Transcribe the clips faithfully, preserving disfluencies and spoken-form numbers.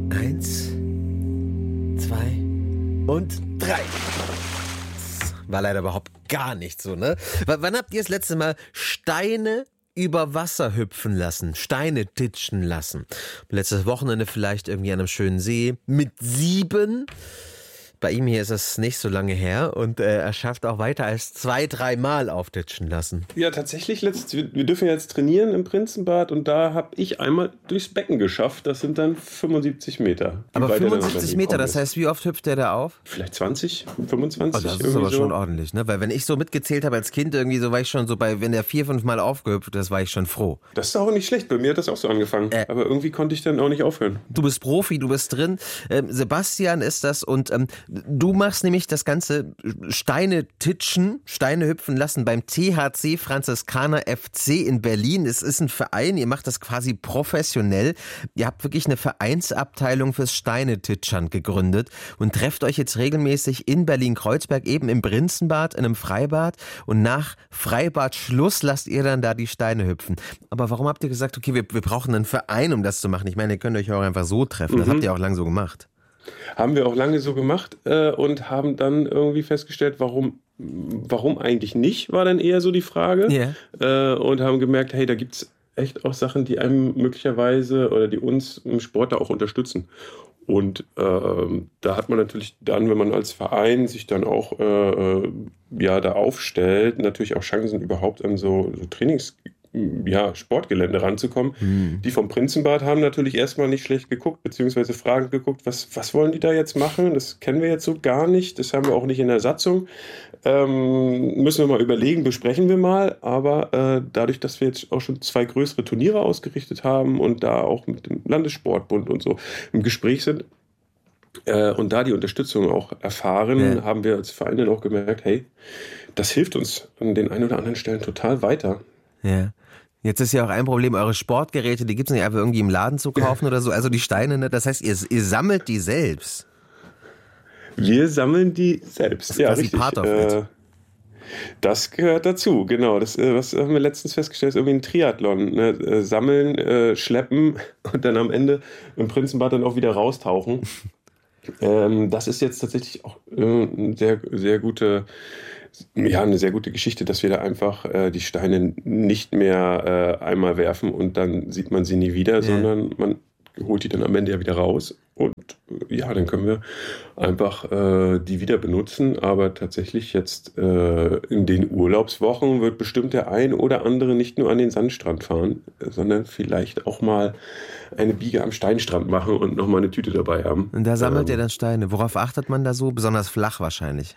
Eins, zwei und drei. War leider überhaupt gar nicht so, ne? W- wann habt ihr das letzte Mal Steine über Wasser hüpfen lassen, Steine titschen lassen? Letztes Wochenende vielleicht irgendwie an einem schönen See mit sieben. Bei ihm hier ist es nicht so lange her und äh, er schafft auch weiter als zwei, dreimal auftitschen lassen. Ja, tatsächlich, letzt, wir, wir dürfen ja jetzt trainieren im Prinzenbad und da habe ich einmal durchs Becken geschafft. Das sind dann fünfundsiebzig Meter. Aber fünfundsiebzig Meter, das heißt, wie oft hüpft der da auf? Vielleicht zwanzig, fünfundzwanzig. Oh, das ist aber so. schon ordentlich, ne? Weil wenn ich so mitgezählt habe als Kind, irgendwie so war ich schon so bei, wenn der vier, fünf Mal aufgehüpft ist, war ich schon froh. Das ist auch nicht schlecht, bei mir hat das auch so angefangen. Äh, aber irgendwie konnte ich dann auch nicht aufhören. Du bist Profi, du bist drin. Ähm, Sebastian ist das und ähm, du machst nämlich das ganze Steine titschen, Steine hüpfen lassen beim T H C Franziskaner F C in Berlin. Es ist ein Verein, ihr macht das quasi professionell. Ihr habt wirklich eine Vereinsabteilung fürs Steine-Titschern gegründet und trefft euch jetzt regelmäßig in Berlin-Kreuzberg, eben im Prinzenbad, in einem Freibad. Und nach Freibadschluss lasst ihr dann da die Steine hüpfen. Aber warum habt ihr gesagt, okay, wir, wir brauchen einen Verein, um das zu machen? Ich meine, ihr könnt euch auch einfach so treffen. Das mhm. habt ihr auch lange so gemacht. Haben wir auch lange so gemacht äh, und haben dann irgendwie festgestellt, warum, warum eigentlich nicht, war dann eher so die Frage. Yeah. Äh, und haben gemerkt, hey, da gibt es echt auch Sachen, die einem möglicherweise oder die uns im Sport da auch unterstützen. Und äh, da hat man natürlich dann, wenn man als Verein sich dann auch äh, ja, da aufstellt, natürlich auch Chancen, überhaupt an so, so Trainings ja, Sportgelände ranzukommen. Hm. Die vom Prinzenbad haben natürlich erstmal nicht schlecht geguckt, beziehungsweise fragend geguckt, was, was wollen die da jetzt machen? Das kennen wir jetzt so gar nicht, das haben wir auch nicht in der Satzung. Ähm, müssen wir mal überlegen, besprechen wir mal, aber äh, dadurch, dass wir jetzt auch schon zwei größere Turniere ausgerichtet haben und da auch mit dem Landessportbund und so im Gespräch sind äh, und da die Unterstützung auch erfahren, ja. haben wir als Verein dann auch gemerkt, hey, das hilft uns an den ein oder anderen Stellen total weiter. Ja. Jetzt ist ja auch ein Problem, eure Sportgeräte, die gibt es nicht einfach irgendwie im Laden zu kaufen oder so, also die Steine, ne? Das heißt, ihr, ihr sammelt die selbst. Wir sammeln die selbst, das ist ja, quasi richtig. Part of it. Äh, das gehört dazu, genau. Das äh, was haben wir letztens festgestellt, ist irgendwie ein Triathlon. Ne? Äh, sammeln, äh, schleppen und dann am Ende im Prinzenbad dann auch wieder raustauchen. ähm, das ist jetzt tatsächlich auch äh, eine sehr, sehr gute... Ja, eine sehr gute Geschichte, dass wir da einfach äh, die Steine nicht mehr äh, einmal werfen und dann sieht man sie nie wieder, ja. sondern man holt die dann am Ende ja wieder raus und äh, ja, dann können wir einfach äh, die wieder benutzen, aber tatsächlich jetzt äh, in den Urlaubswochen wird bestimmt der ein oder andere nicht nur an den Sandstrand fahren, äh, sondern vielleicht auch mal eine Biege am Steinstrand machen und nochmal eine Tüte dabei haben. Und da sammelt ähm, ihr dann Steine. Worauf achtet man da so? Besonders flach wahrscheinlich.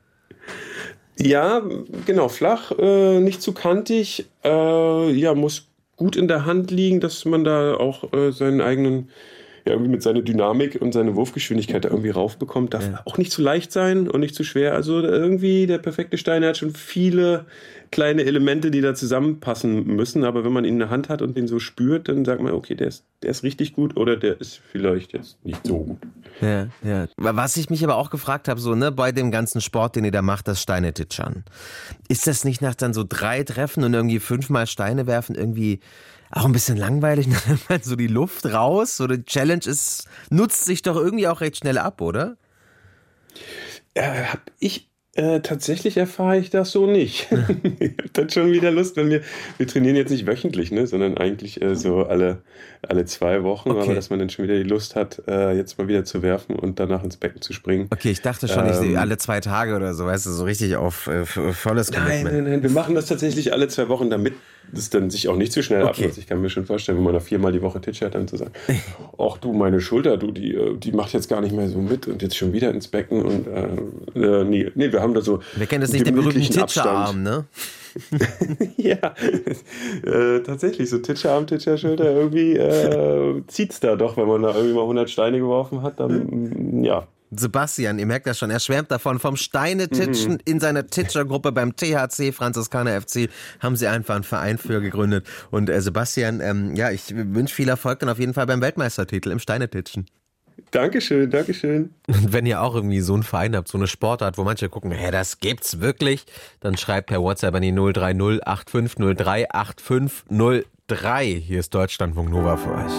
Ja, genau, flach, äh, nicht zu kantig, äh, ja, muss gut in der Hand liegen, dass man da auch äh, seinen eigenen, ja, irgendwie mit seiner Dynamik und seiner Wurfgeschwindigkeit da irgendwie raufbekommt. Darf ja. auch nicht zu leicht sein und nicht zu schwer. Also irgendwie der perfekte Stein, der hat schon viele kleine Elemente, die da zusammenpassen müssen. Aber wenn man ihn in der Hand hat und den so spürt, dann sagt man, okay, der ist, der ist richtig gut oder der ist vielleicht jetzt nicht so gut. Ja, ja. Was ich mich aber auch gefragt habe, so, ne, bei dem ganzen Sport, den ihr da macht, das Steine-Titschern. Ist das nicht nach dann so drei Treffen und irgendwie fünfmal Steine werfen irgendwie auch ein bisschen langweilig? So die Luft raus? So die Challenge ist, nutzt sich doch irgendwie auch recht schnell ab, oder? Äh, hab ich Äh, tatsächlich erfahre ich das so nicht. Ich habe dann schon wieder Lust, wenn wir, wir trainieren jetzt nicht wöchentlich, ne, sondern eigentlich äh, so alle, alle zwei Wochen, okay. aber dass man dann schon wieder die Lust hat, äh, jetzt mal wieder zu werfen und danach ins Becken zu springen. Okay, ich dachte schon, ähm, ich sehe alle zwei Tage oder so, weißt du, so richtig auf äh, volles Commitment. Nein, nein, nein, wir machen das tatsächlich alle zwei Wochen, damit das dann sich auch nicht zu schnell okay. abnutzt. Ich kann mir schon vorstellen, wenn man da viermal die Woche titschert, dann zu sagen, ach du, meine Schulter, du, die, die macht jetzt gar nicht mehr so mit und jetzt schon wieder ins Becken und äh, nee, nee, wir haben da so wir kennen das nicht, den berühmten Titscherarm, ne? Ja, äh, tatsächlich, so Titscherarm, Titscherschulter, irgendwie äh, zieht's da doch, wenn man da irgendwie mal hundert Steine geworfen hat, dann, ja. Sebastian, ihr merkt das schon, er schwärmt davon, vom Steine-Titschen mhm. in seiner Titschergruppe beim T H C Franziskaner F C haben sie einfach einen Verein für gegründet. Und äh, Sebastian, ähm, ja, ich wünsche viel Erfolg dann auf jeden Fall beim Weltmeistertitel im Steine-Titschen. Dankeschön, Dankeschön. Und wenn ihr auch irgendwie so einen Verein habt, so eine Sportart, wo manche gucken, hä, das gibt's wirklich, dann schreibt per WhatsApp an die null drei null acht fünf null drei acht fünf null drei. Hier ist Deutschlandfunk Nova für euch.